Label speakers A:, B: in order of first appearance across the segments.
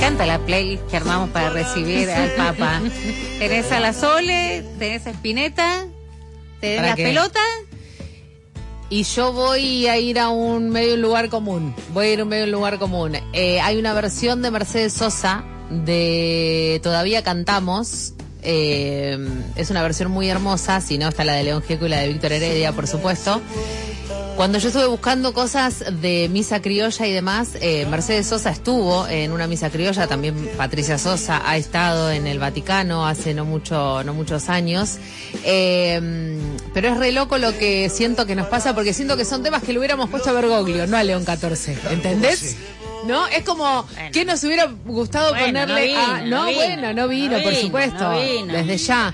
A: encanta la playlist que armamos para recibir al Papa. Tenés a la Sole, tenés a Spinetta, tenés las pelotas.
B: Y yo voy a ir a un medio lugar común. Hay una versión de Mercedes Sosa de Todavía Cantamos. Es una versión muy hermosa. Si no, está la de León Gieco y la de Víctor Heredia, por supuesto. Cuando yo estuve buscando cosas de misa criolla y demás, Mercedes Sosa estuvo en una misa criolla, también Patricia Sosa ha estado en el Vaticano hace no muchos años, pero es re loco lo que siento que nos pasa, porque siento que son temas que le hubiéramos puesto a Bergoglio, no a León XIV, ¿entendés? ¿No? Es como, ¿qué nos hubiera gustado ponerle a...? No vino, por supuesto, desde ya.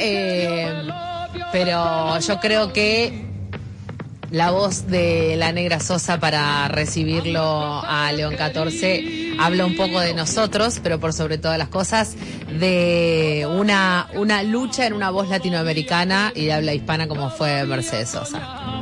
B: Pero yo creo que la voz de la Negra Sosa para recibirlo a León XIV habla un poco de nosotros, pero por sobre todas las cosas de una lucha en una voz latinoamericana y de habla hispana como fue Mercedes Sosa.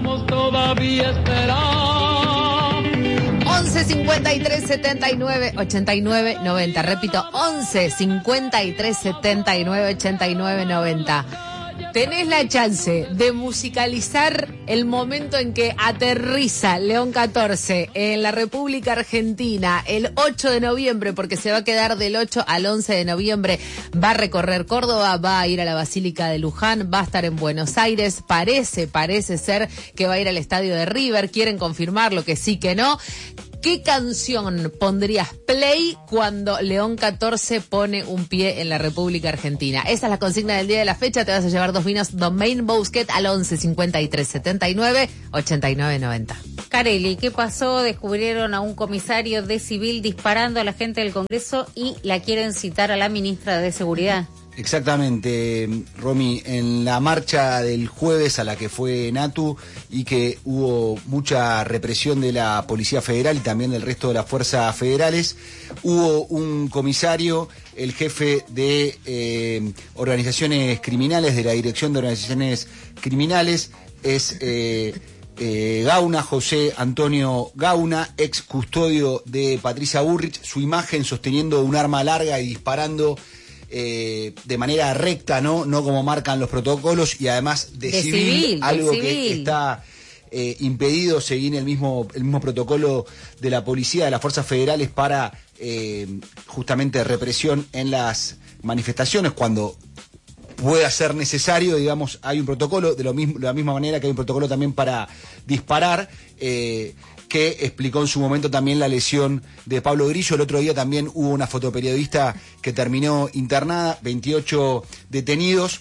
B: 11 53 79 89 90. Repito, 11 53 79 89 90. Tenés la chance de musicalizar el momento en que aterriza León XIV en la República Argentina el 8 de noviembre, porque se va a quedar del 8 al 11 de noviembre. Va a recorrer Córdoba, va a ir a la Basílica de Luján, va a estar en Buenos Aires. Parece ser que va a ir al estadio de River. Quieren confirmarlo, que sí, que no. ¿Qué canción pondrías play cuando León XIV pone un pie en la República Argentina? Esa es la consigna del día de la fecha. Te vas a llevar 2 vinos Domaine Bousquet al 11 53 79 89 90.
A: Carelli, ¿qué pasó? Descubrieron a un comisario de civil disparando a la gente del Congreso y la quieren citar a la ministra de Seguridad.
C: Exactamente, Romy, en la marcha del jueves a la que fue Natu y que hubo mucha represión de la Policía Federal y también del resto de las fuerzas federales, hubo un comisario, el jefe de organizaciones criminales, de la Dirección de Organizaciones Criminales, es Gauna, José Antonio Gauna, ex custodio de Patricia Bullrich, su imagen sosteniendo un arma larga y disparando de manera recta, no como marcan los protocolos, y además de civil, algo que está impedido seguir el mismo protocolo de la policía, de las fuerzas federales para justamente represión en las manifestaciones cuando pueda ser necesario. Digamos, hay un protocolo de la misma manera que hay un protocolo también para disparar, que explicó en su momento también la lesión de Pablo Grillo. El otro día también hubo una fotoperiodista que terminó internada, 28 detenidos.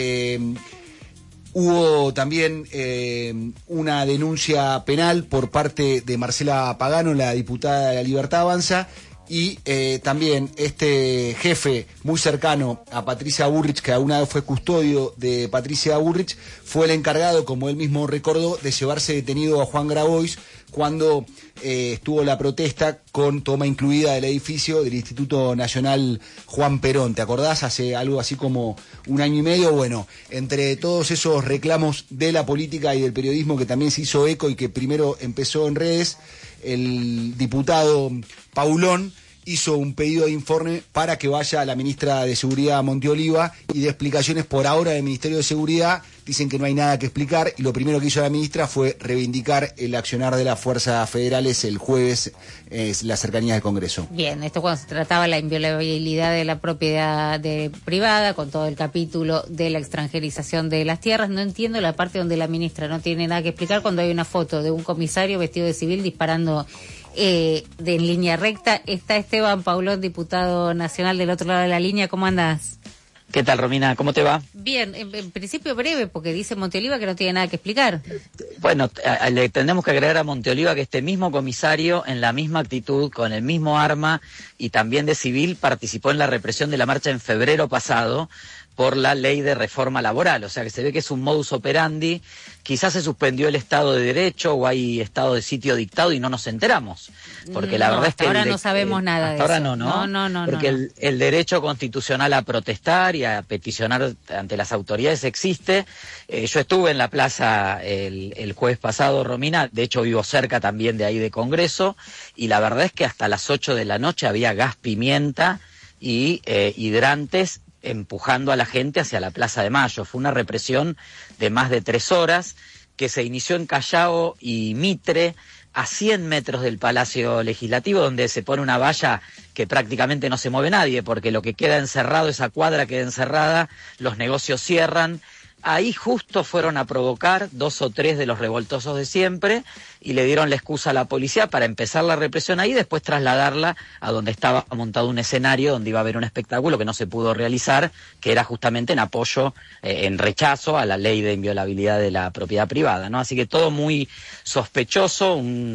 C: Hubo también una denuncia penal por parte de Marcela Pagano, la diputada de La Libertad Avanza, y también este jefe muy cercano a Patricia Bullrich, que una vez fue custodio de Patricia Bullrich, fue el encargado, como él mismo recordó, de llevarse detenido a Juan Grabois cuando estuvo la protesta con toma incluida del edificio del Instituto Nacional Juan Perón. ¿Te acordás? Hace algo así como 1 año y medio. Bueno, entre todos esos reclamos de la política y del periodismo que también se hizo eco y que primero empezó en redes, el diputado Paulón hizo un pedido de informe para que vaya a la ministra de Seguridad, Monteoliva, y de explicaciones por ahora del Ministerio de Seguridad. Dicen que no hay nada que explicar, y lo primero que hizo la ministra fue reivindicar el accionar de las fuerzas federales el jueves, las cercanías del Congreso.
A: Bien, esto cuando se trataba la inviolabilidad de la propiedad privada, con todo el capítulo de la extranjerización de las tierras. No entiendo la parte donde la ministra no tiene nada que explicar cuando hay una foto de un comisario vestido de civil disparando en línea recta. Está Esteban Paulón, diputado nacional del otro lado de la línea. ¿Cómo andás?
D: ¿Qué tal, Romina? ¿Cómo te va?
A: Bien, en principio breve, porque dice Monteoliva que no tiene nada que explicar.
D: Bueno, le tendremos que agregar a Monteoliva que este mismo comisario, en la misma actitud, con el mismo arma y también de civil, participó en la represión de la marcha en febrero pasado, por la ley de reforma laboral, o sea que se ve que es un modus operandi. Quizás se suspendió el Estado de Derecho o hay estado de sitio dictado y no nos enteramos, porque la verdad es que
A: ahora no sabemos nada de eso.
D: Ahora no, porque el derecho constitucional a protestar y a peticionar ante las autoridades existe. Yo estuve en la plaza el jueves pasado, Romina, de hecho vivo cerca también de ahí de Congreso, y la verdad es que hasta las 8 de la noche había gas pimienta y hidrantes empujando a la gente hacia la Plaza de Mayo. Fue una represión de más de 3 horas que se inició en Callao y Mitre, a 100 metros del Palacio Legislativo, donde se pone una valla que prácticamente no se mueve nadie, porque lo que queda encerrado, esa cuadra queda encerrada, los negocios cierran. Ahí justo fueron a provocar 2 o 3 de los revoltosos de siempre y le dieron la excusa a la policía para empezar la represión ahí y después trasladarla a donde estaba montado un escenario donde iba a haber un espectáculo que no se pudo realizar, que era justamente en apoyo, en rechazo a la ley de inviolabilidad de la propiedad privada, ¿no? Así que todo muy sospechoso,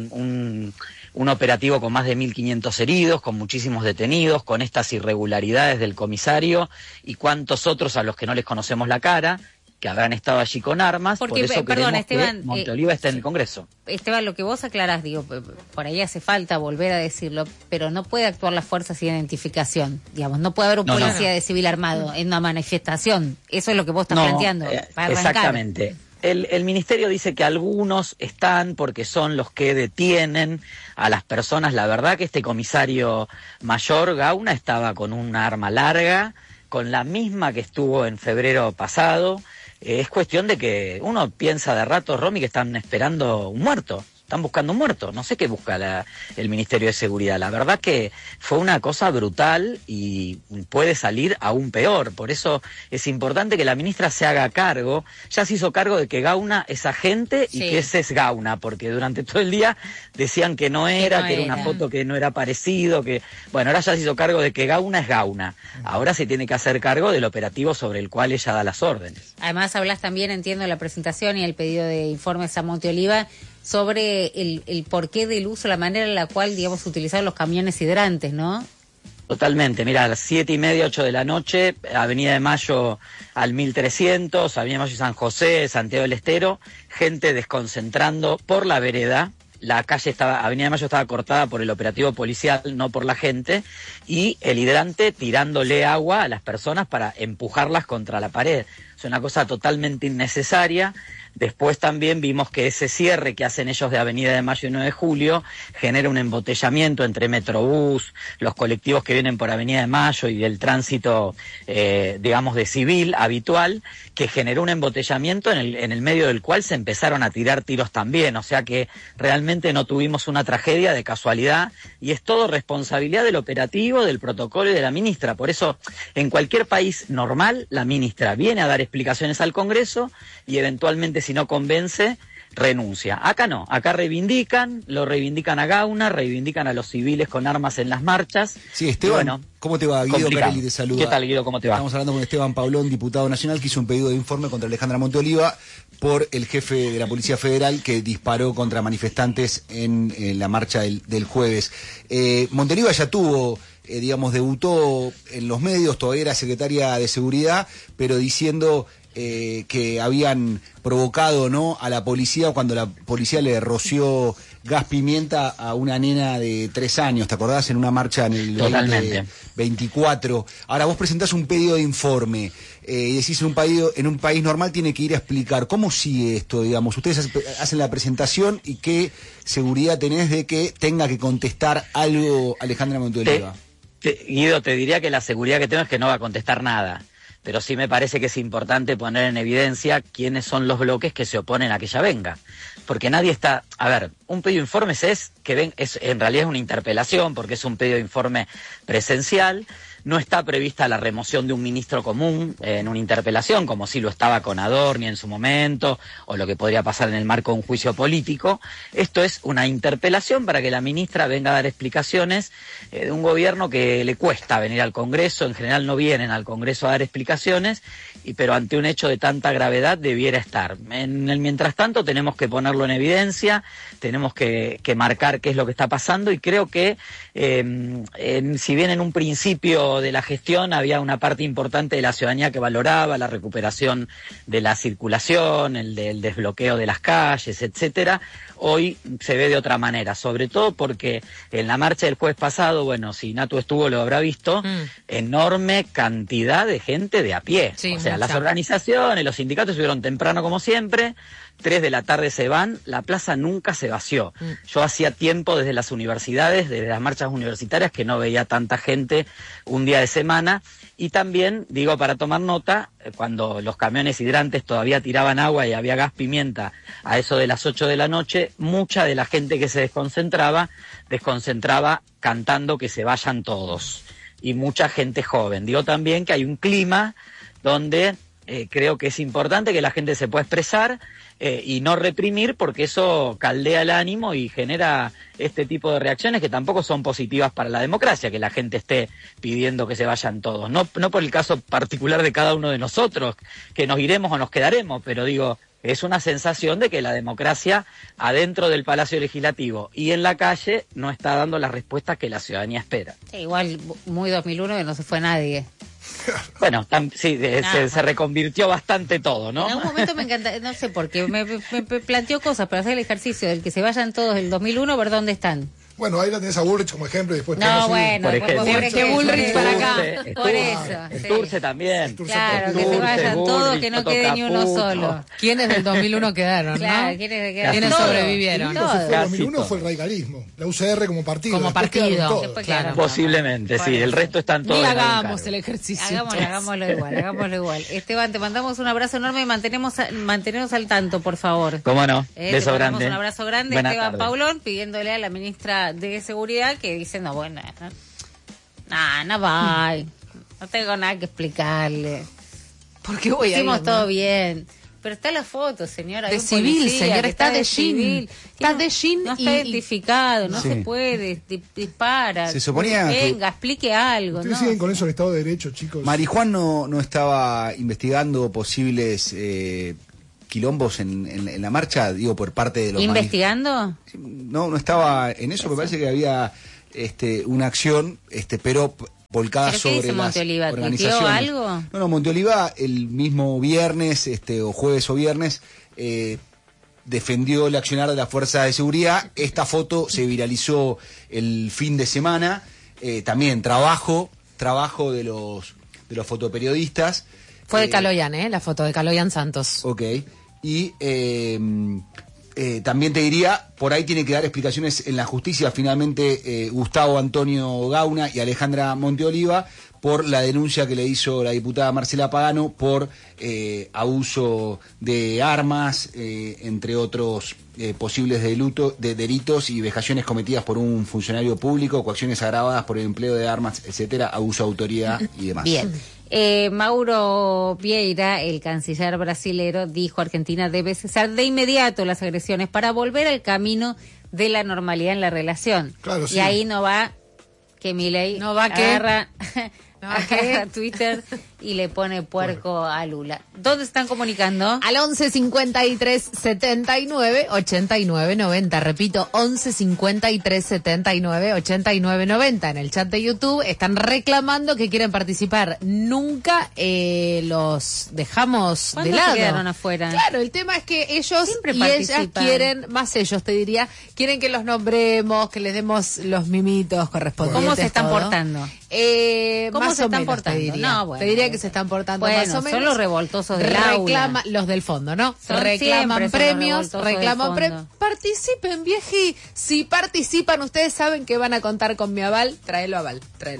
D: un operativo con más de 1.500 heridos, con muchísimos detenidos, con estas irregularidades del comisario y cuantos otros a los que no les conocemos la cara, que habrán estado allí con armas.
A: Porque,
D: por eso
A: perdón, Esteban,
D: que Monteoliva esté en el Congreso.
A: Esteban, lo que vos aclarás, digo, por ahí hace falta volver a decirlo, pero no puede actuar las fuerzas sin identificación, digamos, no puede haber un policía de civil armado en una manifestación, eso es lo que vos estás planteando. Para
D: exactamente. El ministerio dice que algunos están porque son los que detienen a las personas. La verdad que este comisario mayor, Gauna, estaba con un arma larga, con la misma que estuvo en febrero pasado. Es cuestión de que uno piensa de rato, Romy, que están esperando un muerto. Están buscando un muerto, no sé qué busca el Ministerio de Seguridad. La verdad que fue una cosa brutal y puede salir aún peor. Por eso es importante que la ministra se haga cargo. Ya se hizo cargo de que Gauna es agente y que ese es Gauna, porque durante todo el día decían que no era, que era una foto que no era parecido, que bueno, ahora ya se hizo cargo de que Gauna es Gauna. Ahora se tiene que hacer cargo del operativo sobre el cual ella da las órdenes.
A: Además hablas también, entiendo, la presentación y el pedido de informes a Monteoliva sobre el porqué del uso, la manera en la cual, digamos, utilizaron los camiones hidrantes, ¿no?
D: Totalmente, mira, a las 7:30, 8 de la noche, Avenida de Mayo al 1300, Avenida de Mayo y San José, Santiago del Estero, gente desconcentrando por la vereda. La calle Avenida de Mayo estaba cortada por el operativo policial, no por la gente, y el hidrante tirándole agua a las personas para empujarlas contra la pared. Es una cosa totalmente innecesaria. Después también vimos que ese cierre que hacen ellos de Avenida de Mayo y 9 de Julio genera un embotellamiento entre Metrobús, los colectivos que vienen por Avenida de Mayo y el tránsito, digamos, de civil habitual, que generó un embotellamiento en el medio del cual se empezaron a tirar tiros también. O sea que realmente no tuvimos una tragedia de casualidad y es todo responsabilidad del operativo, del protocolo y de la ministra. Por eso, en cualquier país normal, la ministra viene a dar explicaciones al Congreso y eventualmente, si no convence, renuncia. Acá no, acá lo reivindican a Gauna, reivindican a los civiles con armas en las marchas.
C: Sí, Esteban,
D: bueno,
C: ¿cómo te va? Guido Carelli te saluda.
D: ¿Qué tal, Guido? ¿Cómo te va?
C: Estamos hablando con Esteban Paulón, diputado nacional, que hizo un pedido de informe contra Alejandra Monteoliva por el jefe de la Policía Federal que disparó contra manifestantes en la marcha del jueves. Monteoliva ya tuvo, debutó en los medios, todavía era secretaria de Seguridad, pero diciendo que habían provocado, ¿no?, a la policía cuando la policía le roció gas pimienta a una nena de 3 años, ¿te acordás? En una marcha en el 2024. Ahora vos presentás un pedido de informe y decís en un país normal tiene que ir a explicar. ¿Cómo sigue esto, digamos? Ustedes hacen la presentación y qué seguridad tenés de que tenga que contestar algo Alejandra Monteoliva.
D: Guido, te diría que la seguridad que tengo es que no va a contestar nada. Pero sí me parece que es importante poner en evidencia quiénes son los bloques que se oponen a que ella venga. Porque nadie está... A ver, un pedido de informes en realidad es una interpelación, porque es un pedido de informe presencial. No está prevista la remoción de un ministro común en una interpelación, como sí lo estaba con Adorni en su momento, o lo que podría pasar en el marco de un juicio político. Esto es una interpelación para que la ministra venga a dar explicaciones de un gobierno que le cuesta venir al Congreso. En general no vienen al Congreso a dar explicaciones, pero ante un hecho de tanta gravedad debiera estar. En el mientras tanto tenemos que ponerlo en evidencia, tenemos que marcar qué es lo que está pasando, y creo que si bien en un principio inicio de la gestión había una parte importante de la ciudadanía que valoraba la recuperación de la circulación, el desbloqueo de las calles, etcétera. Hoy se ve de otra manera, sobre todo porque en la marcha del jueves pasado, bueno, si Natu estuvo lo habrá visto, enorme cantidad de gente de a pie.
B: Sí,
D: o sea,
B: mucha.
D: las organizaciones, los sindicatos estuvieron temprano como siempre, 3 de la tarde se van, la plaza nunca se vació. Yo hacía tiempo desde las universidades, desde las marchas universitarias, que no veía tanta gente un día de semana. Y también, digo, para tomar nota, cuando los camiones hidrantes todavía tiraban agua y había gas pimienta a eso de las 8 de la noche, mucha de la gente que se desconcentraba cantando que se vayan todos. Y mucha gente joven. Digo también que hay un clima donde creo que es importante que la gente se pueda expresar y no reprimir, porque eso caldea el ánimo y genera este tipo de reacciones que tampoco son positivas para la democracia, que la gente esté pidiendo que se vayan todos. No por el caso particular de cada uno de nosotros, que nos iremos o nos quedaremos, pero digo, es una sensación de que la democracia adentro del Palacio Legislativo y en la calle no está dando las respuestas que la ciudadanía espera.
A: Igual, muy 2001 que no se fue nadie.
D: Bueno, sí, se reconvirtió bastante todo, ¿no?
A: En algún momento me encanta, no sé por qué, me planteó cosas para hacer el ejercicio del que se vayan todos del 2001, ver dónde están.
E: Bueno, ahí la tenés a Bullrich como ejemplo y después
A: No, bueno,
D: por ejemplo.
B: Bullrich para acá.
A: Por eso. sí.
D: Sturze también.
A: Claro, que se vayan todos, que no quede ni uno solo.
B: ¿Quiénes del 2001 quedaron,
A: Claro,
B: no?
A: ¿quiénes
B: Todos.
A: sobrevivieron?
E: Lo que fue
A: Todos.
E: el 2001 fue el radicalismo, la UCR como partido.
B: Como
E: Después
B: partido.
E: quedaron todos.
A: Después
B: Claro.
A: quedaron.
D: Posiblemente,
A: Por
D: sí.
A: eso.
D: El resto están todos.
B: Ni
D: en algún
B: hagamos
D: cargo.
B: el ejercicio.
A: Hagámoslo igual. Esteban, te mandamos un abrazo enorme y mantenemos al tanto, por favor.
D: ¿Cómo no?
A: Te
D: Beso
A: mandamos
D: grande.
A: un abrazo grande,
D: Buenas
A: Esteban
D: tardes.
A: Paulón, pidiéndole a la ministra de Seguridad que dice, no, bueno, no va, no tengo nada que explicarle.
B: ¿Por qué voy a ir?
A: Hicimos todo bien. Pero está la foto, señora.
B: De
A: hay un
B: civil,
A: policía
B: señora,
A: que
B: está de jean.
A: civil.
B: Está
A: No-
B: de jean
A: No
B: y-
A: está identificado, no
C: Sí.
A: se puede, dispara.
C: Se suponía que-
A: Venga, explique algo,
E: Ustedes
A: ¿no?
E: siguen con eso del Estado de Derecho, chicos.
C: Marijuán no estaba investigando posibles quilombos en la marcha, digo, por parte de los
A: ¿Investigando?
C: No estaba en eso, me parece que había una acción, pero volcada
A: ¿Pero qué
C: sobre
A: dice
C: las
A: Monteoliva? ¿Tuiteó
C: organizaciones.
A: algo?
C: No, Monteoliva el mismo viernes, o jueves o viernes, defendió el accionar de la Fuerza de Seguridad. Esta foto se viralizó el fin de semana. También trabajo de los fotoperiodistas.
B: Fue de Caloyan, la foto de Caloyan Santos.
C: Ok. Y también te diría, por ahí tiene que dar explicaciones en la justicia finalmente Gustavo Antonio Gauna y Alejandra Monteoliva por la denuncia que le hizo la diputada Marcela Pagano por abuso de armas, entre otros posibles delitos y vejaciones cometidas por un funcionario público, coacciones agravadas por el empleo de armas, etcétera, abuso de autoridad y demás.
A: Bien. Mauro Vieira, el canciller brasilero, dijo Argentina debe cesar de inmediato las agresiones para volver al camino de la normalidad en la relación.
E: Claro,
A: y
E: sí.
A: ahí no va que Milei
B: ¿No va qué?
A: agarra,
B: ¿No va qué?
A: agarra Twitter y le pone puerco a Lula. ¿Dónde están comunicando?
B: Al 11 53 79 89 90. Repito, 11 53 79 89 90. En el chat de YouTube están reclamando que quieren participar. Nunca los dejamos de
A: ¿Cuándo
B: lado.
A: se quedaron afuera?
B: Claro, el tema es que ellos
A: Siempre
B: y ellas
A: participan.
B: quieren, más ellos te diría, quieren que los nombremos, que les demos los mimitos correspondientes.
A: ¿Cómo se están
B: todo.
A: portando?
B: ¿Cómo
A: ¿Cómo se están portando?
B: Te diría,
A: No, bueno.
B: te diría que se están portando
A: Bueno,
B: más o menos.
A: son los revoltosos del
B: Reclama,
A: aula.
B: los del fondo, ¿no?
A: Son siempre
B: Reclaman
A: son los
B: premios,
A: revoltosos
B: reclaman
A: del
B: premios.
A: fondo.
B: Participen, vieji. Si participan, ustedes saben que van a contar con mi aval. Tráelo aval.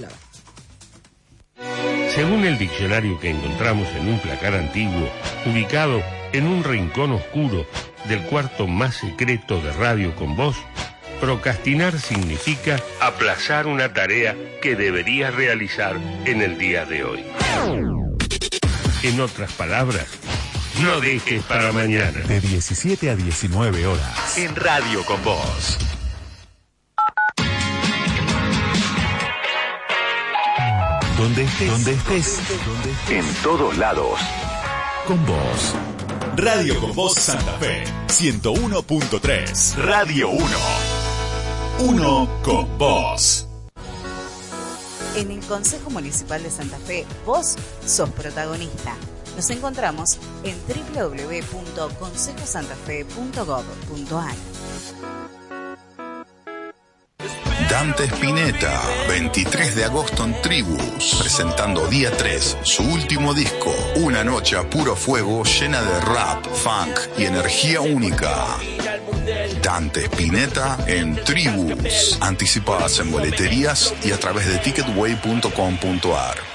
F: Según el diccionario que encontramos en un placar antiguo, ubicado en un rincón oscuro del cuarto más secreto de Radio con Voz, procrastinar significa aplazar una tarea que deberías realizar en el día de hoy. En otras palabras, no dejes para mañana.
G: De 17 a 19 horas.
H: En Radio con Voz.
G: Donde estés.
H: En todos lados.
G: Con vos. Radio con Voz Santa Fe. 101.3.
H: Radio 1.
G: Uno con vos.
I: En el Consejo Municipal de Santa Fe, vos sos protagonista. Nos encontramos en www.consejosantafe.gov.ar.
J: Dante Spinetta, 23 de agosto en Tribus, presentando día 3, su último disco, una noche a puro fuego llena de rap, funk y energía única. Dante Spinetta en Tribus, anticipadas en boleterías y a través de ticketway.com.ar.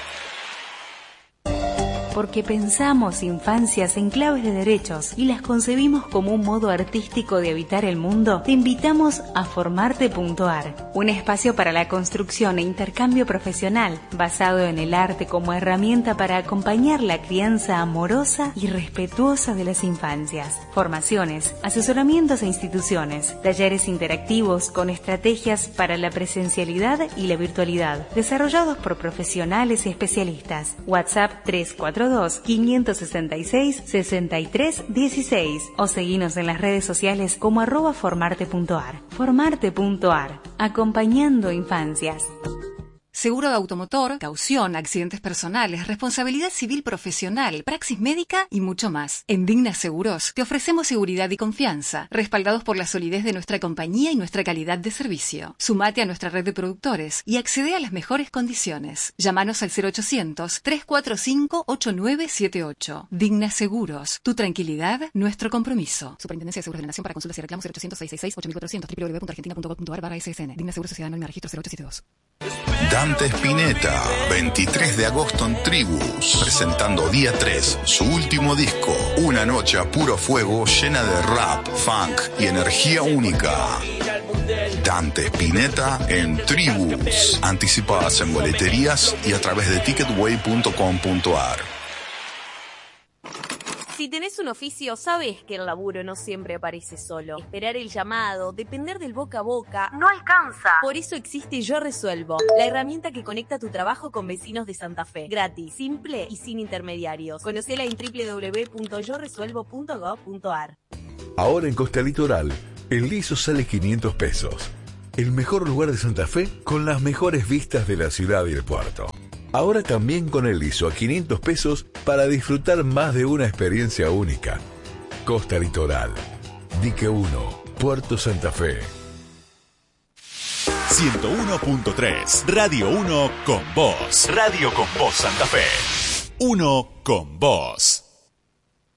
K: Porque pensamos infancias en claves de derechos y las concebimos como un modo artístico de habitar el mundo, te invitamos a Formarte.ar, un espacio para la construcción e intercambio profesional basado en el arte como herramienta para acompañar la crianza amorosa y respetuosa de las infancias. Formaciones, asesoramientos a instituciones, talleres interactivos con estrategias para la presencialidad y la virtualidad, desarrollados por profesionales y especialistas. WhatsApp 342-566-6316 o seguinos en las redes sociales como @formarte.ar. Formarte.ar, acompañando infancias.
L: Seguro de automotor, caución, accidentes personales, responsabilidad civil profesional, praxis médica y mucho más. En Digna Seguros te ofrecemos seguridad y confianza, respaldados por la solidez de nuestra compañía y nuestra calidad de servicio. Sumate a nuestra red de productores y accede a las mejores condiciones. Llámanos al 0800-345-8978. Digna Seguros, tu tranquilidad, nuestro compromiso. Superintendencia de Seguros de la Nación. Para consultas y reclamos 0800-666-8400, www.argentina.gov.ar/SSN. Digna Seguros Sociedad Anónima Registro 0872.
J: Dante Spinetta, 23 de agosto en Tribus, presentando día 3, su último disco, una noche a puro fuego llena de rap, funk y energía única. Dante Spinetta en Tribus, anticipadas en boleterías y a través de ticketway.com.ar.
M: Si tenés un oficio, sabés que el laburo no siempre aparece solo. Esperar el llamado, depender del boca a boca, no alcanza. Por eso existe Yo Resuelvo, la herramienta que conecta tu trabajo con vecinos de Santa Fe. Gratis, simple y sin intermediarios. Conocela en www.yoresuelvo.gov.ar.
N: Ahora en Costa Litoral, el liso sale 500 pesos. El mejor lugar de Santa Fe con las mejores vistas de la ciudad y el puerto. Ahora también con el liso a 500 pesos para disfrutar más de una experiencia única. Costa Litoral, Dique 1, Puerto Santa Fe.
G: 101.3, Radio 1 con vos. Radio con vos Santa Fe. 1 con vos.